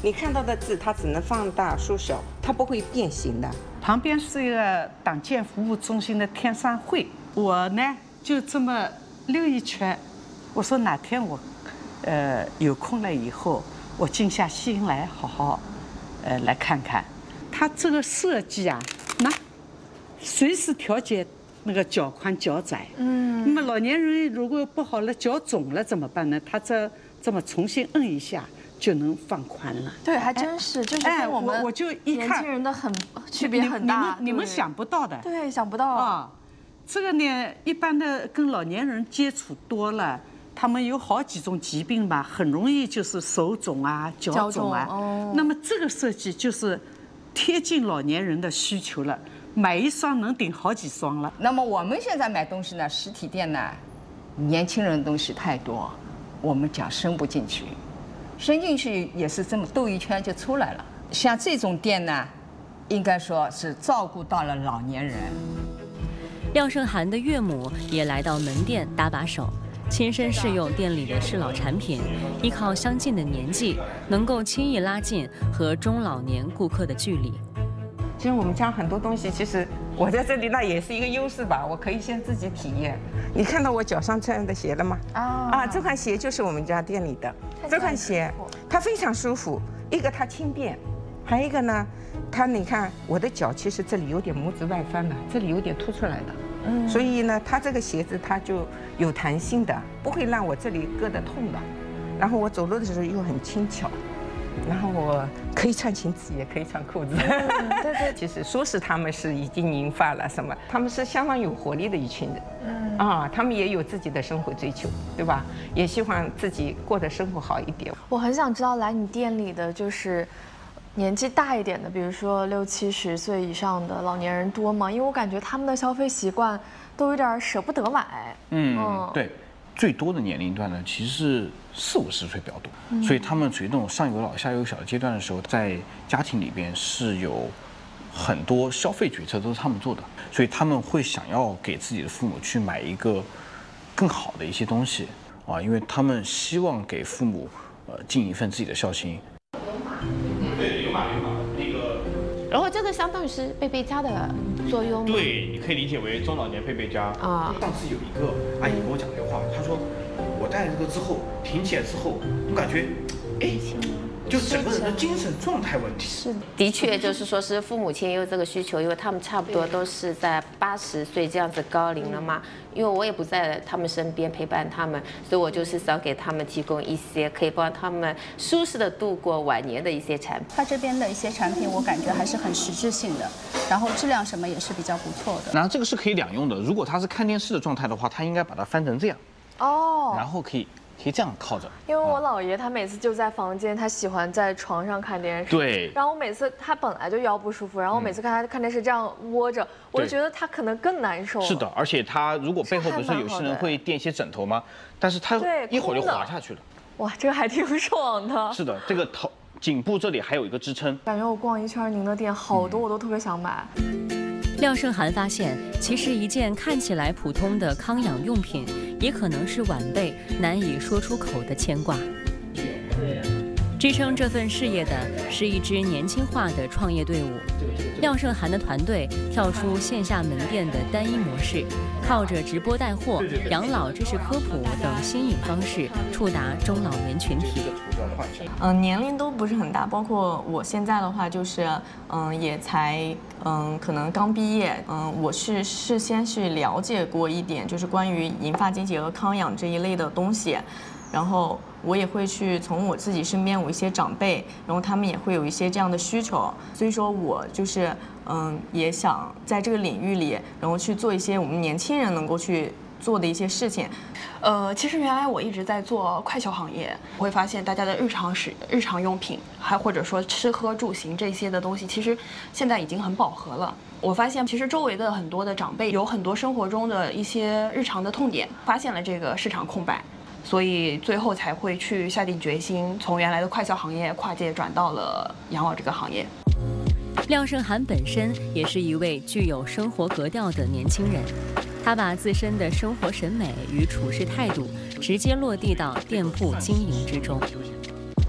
你看到的字它只能放大缩小，它不会变形的。 旁边是一个党建服务中心的天山会，我呢就这么溜一圈。我说哪天我，有空了以后，我静下心来好好，来看看。它这个设计啊，那随时调节那个脚宽脚窄。那么老年人如果不好了，脚肿了怎么办呢？他这么重新摁一下就能放宽了。 对，还真是，就是跟我就一看年轻人的区别很大。 你们想不到的。 对，想不到啊。这个呢，一般的跟老年人接触多了，他们有好几种疾病吧，很容易就是手肿啊、脚肿啊。那么这个设计就是贴近老年人的需求了，买一双能顶好几双了。 那么我们现在买东西呢，实体店呢，年轻人的东西太多，我们讲伸不进去，伸进去也是这么兜一圈就出来了。像这种店呢，应该说是照顾到了老年人。 廖胜涵的岳母也来到门店搭把手，亲身试用店里的适老产品，依靠相近的年纪，能够轻易拉近和中老年顾客的距离。 其实我们家很多东西，其实我在这里那也是一个优势吧，我可以先自己体验。你看到我脚上穿的鞋了吗？这款鞋就是我们家店里的。这款鞋它非常舒服，一个它轻便，还有一个呢，你看我的脚其实这里有点拇指外翻的，这里有点凸出来的。所以呢，它这个鞋子它就有弹性的，不会让我这里硌得痛的。然后我走路的时候又很轻巧，然后我可以穿裙子，也可以穿裤子。对，其实说是他们是已经银发了什么，他们是相当有活力的一群人。他们也有自己的生活追求，对吧？也希望自己过得生活好一点。 我很想知道来你店里的就是年纪大一点的，比如说60、70岁以上的老年人多吗？因为我感觉他们的消费习惯都有点舍不得买。 对，最多的年龄段呢，其实是40、50岁比较多，所以他们属于那种上有老下有小的阶段的时候，在家庭里边是有很多消费决策都是他们做的，所以他们会想要给自己的父母去买一个更好的一些东西啊，因为他们希望给父母尽一份自己的孝心。 对，有码那个。 然后这个相当于是贝贝佳的作用。 对，你可以理解为中老年贝贝佳。上次有一个阿姨跟我讲这个话，她说我戴了这个之后，挺起来之后，我感觉，就整个人的精神状态问题。 是的确，就是说是父母亲有这个需求，因为他们差不多都是在80岁这样子高龄了嘛。因为我也不在他们身边陪伴他们，所以我就是想给他们提供一些可以帮他们舒适的度过晚年的一些产品。 他这边的一些产品，我感觉还是很实质性的，然后质量什么也是比较不错的。 那这个是可以两用的，如果他是看电视的状态的话，他应该把它翻成这样。然后可以这样靠着。 因为我姥爷他每次就在房间，他喜欢在床上看电视。 对。 然后我每次他本来就腰不舒服，然后我每次看他看电视这样窝着，我就觉得他可能更难受。 是的，而且他如果背后不是有些人会垫一些枕头吗？但是他一会儿就滑下去了。 哇，这个还挺爽的。 是的，这个颈部这里还有一个支撑。 感觉我逛一圈您的店，好多我都特别想买。 廖胜涵发现，其实一件看起来普通的康养用品，也可能是晚辈难以说出口的牵挂。支撑这份事业的是一支年轻化的创业队伍。廖胜涵的团队跳出线下门店的单一模式，靠着直播带货、养老知识科普等新颖方式，触达中老年群体。 年龄都不是很大，包括我现在的话，就是也才可能刚毕业。我是事先去了解过一点，就是关于银发经济和康养这一类的东西，然后我也会去从我自己身边有一些长辈，然后他们也会有一些这样的需求，所以说我就是也想在这个领域里，然后去做一些我们年轻人能够去做的一些事情。 其实原来我一直在做快消行业，我会发现大家的日常用品，还或者说吃喝住行这些的东西，其实现在已经很饱和了。我发现其实周围的很多的长辈有很多生活中的一些日常的痛点，发现了这个市场空白，所以最后才会去下定决心，从原来的快消行业跨界转到了养老这个行业。 廖胜涵本身也是一位具有生活格调的年轻人，他把自身的生活审美与处事态度直接落地到店铺经营之中。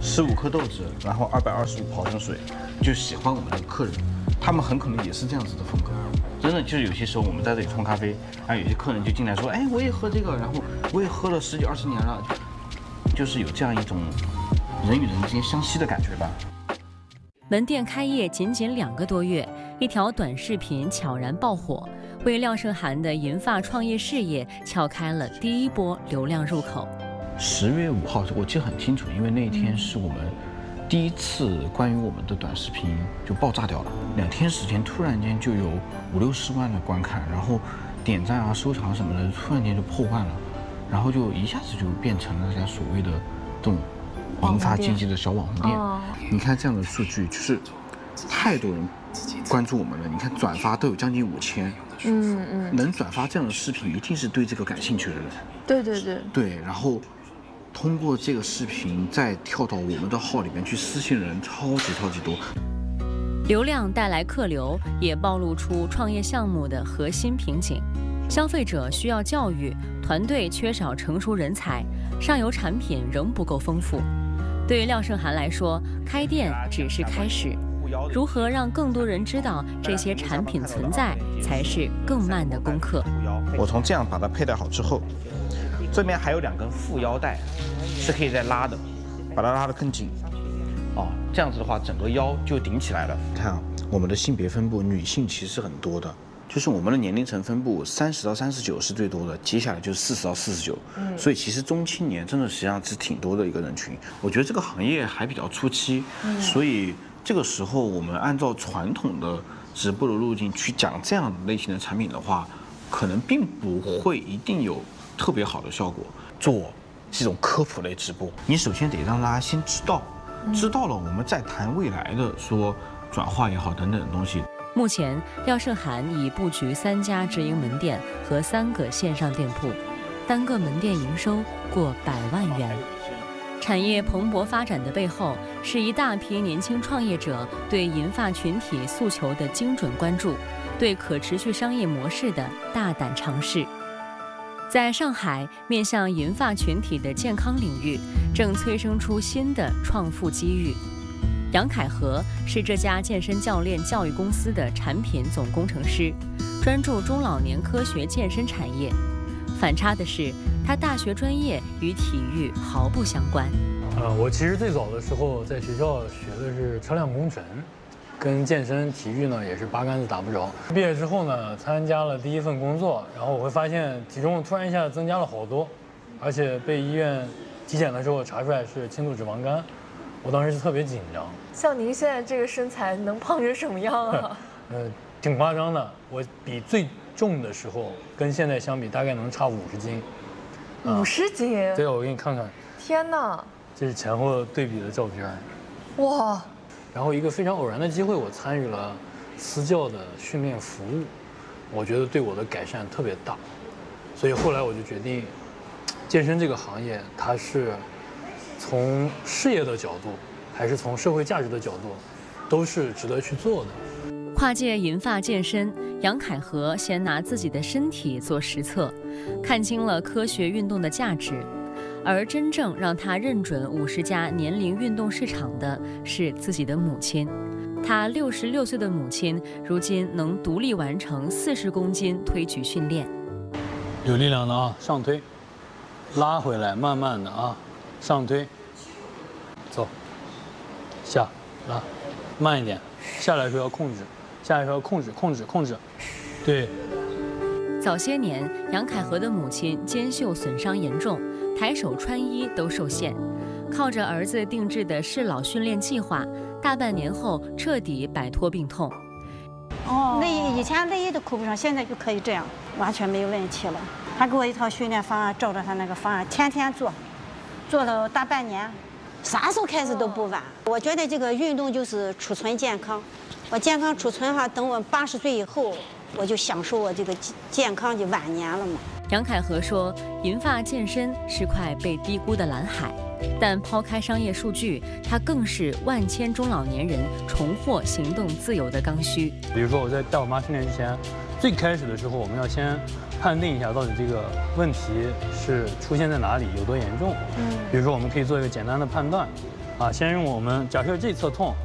15颗豆子，然后225毫升水，就喜欢我们的客人，他们很可能也是这样子的风格。真的就是有些时候我们在这里冲咖啡，然后有些客人就进来说，哎，我也喝这个，然后我也喝了10几20年了，就是有这样一种人与人之间相吸的感觉吧。 门店开业仅2个多月，一条短视频悄然爆火，为廖胜涵的银发创业事业撬开了第一波流量入口。 10月5号，我记得很清楚，因为那一天是我们第一次关于我们的短视频就爆炸掉了，2天时间突然间就有50、60万的观看，然后点赞啊、收藏什么的，突然间就破万了，然后就一下子就变成了大家所谓的这种银发经济的小网红店。你看这样的数据，就是太多人关注我们了。你看转发都有将近5000，能转发这样的视频，一定是对这个感兴趣的人。对，然后通过这个视频再跳到我们的号里面去私信人，超级多。 流量带来客流，也暴露出创业项目的核心瓶颈：消费者需要教育，团队缺少成熟人才，上游产品仍不够丰富。对廖胜涵来说，开店只是开始，如何让更多人知道这些产品存在，才是更慢的功课。 我从这样把它佩戴好之后，这边还有2根副腰带，是可以再拉的，把它拉得更紧。这样子的话，整个腰就顶起来了。看啊，我们的性别分布，女性其实很多的，就是我们的年龄层分布，30到39是最多的，接下来就是40到49。所以其实中青年真的实际上是挺多的一个人群。我觉得这个行业还比较初期，所以这个时候我们按照传统的直播的路径去讲这样类型的产品的话，可能并不会一定有特别好的效果。做这种科普类直播，你首先得让大家先知道了，我们再谈未来的说转化也好等等的东西。 目前，廖胜涵已布局3家直营门店和3个线上店铺，单个门店营收过100万元。产业蓬勃发展的背后，是一大批年轻创业者对银发群体诉求的精准关注，对可持续商业模式的大胆尝试。在上海，面向银发群体的健康领域正催生出新的创富机遇。杨凯和是这家健身教练教育公司的产品总工程师，专注中老年科学健身产业。反差的是，他大学专业与体育毫不相关。 我其实最早的时候在学校学的是车辆工程，跟健身体育呢也是八竿子打不着。毕业之后呢，参加了第一份工作，然后我会发现体重突然一下增加了好多，而且被医院体检的时候查出来是轻度脂肪肝，我当时是特别紧张。 像您现在这个身材，能胖成什么样啊？ 挺夸张的。我比最重的时候跟现在相比，大概能差50斤。 50斤？ 对，我给你看看。 天哪！ 这是前后对比的照片。 哇！ 然后一个非常偶然的机会，我参与了私教的训练服务，我觉得对我的改善特别大，所以后来我就决定，健身这个行业，它是从事业的角度，还是从社会价值的角度，都是值得去做的。 跨界银发健身，杨凯和先拿自己的身体做实测，看清了科学运动的价值。而真正让他认准50家年龄运动市场的是自己的母亲。他66岁的母亲如今能独立完成40公斤推举训练。 有力量的啊，上推，拉回来，慢慢的啊，上推，走，下拉，慢一点，下来的时候要控制，下来的时候要控制，对。 早些年，杨凯和的母亲肩袖损伤严重，抬手穿衣都受限，靠着儿子定制的适老训练计划，大半年后彻底摆脱病痛。 以前内衣都扣不上，现在就可以这样，完全没有问题了。他给我一套训练方案，照着他那个方案天天做了大半年，啥时候开始都不晚。我觉得这个运动就是储存健康，我健康储存哈，等我80岁以后，我就享受我这个健康的晚年了嘛。 杨凯和说，银发健身是块被低估的蓝海，但抛开商业数据，它更是万千中老年人重获行动自由的刚需。 比如说我在带我妈训练之前，最开始的时候，我们要先判定一下到底这个问题是出现在哪里，有多严重。比如说我们可以做一个简单的判断， 啊，先用我们假设这侧痛，